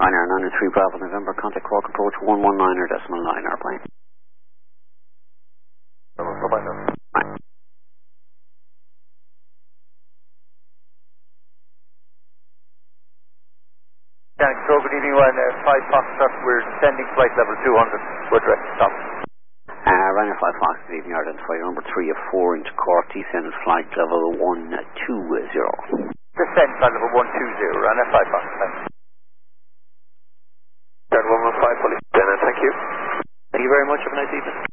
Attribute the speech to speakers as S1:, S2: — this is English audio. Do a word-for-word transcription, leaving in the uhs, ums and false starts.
S1: Ryanair nine three Bravo November, contact Cork approach one one nine or decimal nine airplane.
S2: Bye-bye now.
S1: Right.
S2: Mechanic Control, good evening, Ryanair five Foxtrot, we're descending flight level two hundred, we're direct stop.
S1: Uh, Ryanair five Fox, good evening, identify number three of four into Cork, descend at flight level one two zero.
S2: Descend flight level one two zero, Ryanair five Fox, thanks.
S3: Turn one one five, police, thank you.
S2: Thank you very much, have a nice evening.